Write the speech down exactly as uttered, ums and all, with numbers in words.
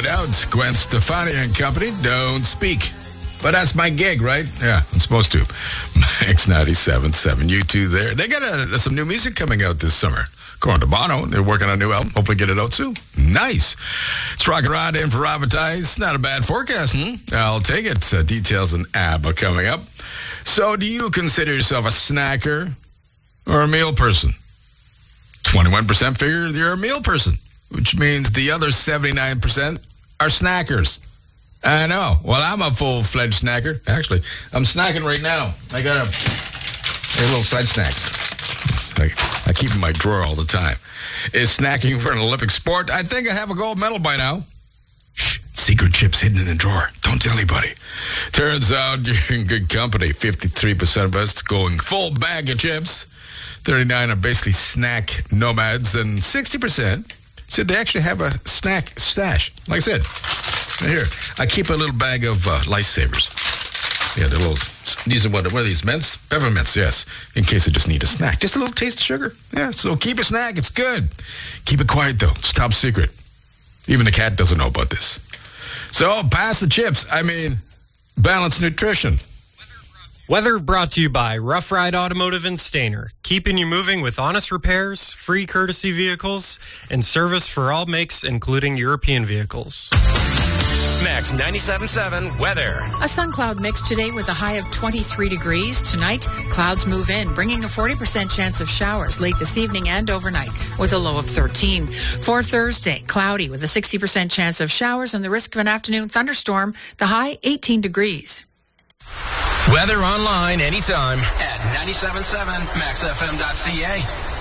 doubt. Gwen Stefani and company, Don't Speak. But that's my gig, right? Yeah, I'm supposed to. Mix ninety-seven point seven. You two there. They got uh, some new music coming out this summer. According to Bono, they're working on a new album. Hopefully get it out soon. Nice. It's Rockin' Rod in for Advertise. Not a bad forecast, hmm? I'll take it. Uh, details on ABBA coming up. So do you consider yourself a snacker or a meal person? twenty-one percent figure you're a meal person, which means the other seventy-nine percent are snackers. I know. Well, I'm a full-fledged snacker. Actually, I'm snacking right now. I got a, a little side snacks. I, I keep in my drawer all the time. Is snacking for an Olympic sport? I think I have a gold medal by now. Shh, secret chips hidden in the drawer. Don't tell anybody. Turns out you're in good company. fifty-three percent of us going full bag of chips. thirty-nine are basically snack nomads. And sixty percent said they actually have a snack stash. Like I said, right here, I keep a little bag of uh, Lifesavers. Yeah, they're little, these are what, what are these, mints? Peppermints, yes, in case I just need a snack. Just a little taste of sugar. Yeah, so keep a snack, it's good. Keep it quiet, though. It's top secret. Even the cat doesn't know about this. So, pass the chips. I mean, balanced nutrition. Weather brought to you by Rough Ride Automotive and Stainer, keeping you moving with honest repairs, free courtesy vehicles, and service for all makes, including European vehicles. Max ninety-seven point seven weather. A sun cloud mix today with a high of twenty-three degrees. Tonight, clouds move in, bringing a forty percent chance of showers late this evening and overnight with a low of thirteen. For Thursday, cloudy with a sixty percent chance of showers and the risk of an afternoon thunderstorm. The high, eighteen degrees. Weather online anytime at ninety-seven point seven max f m dot c a.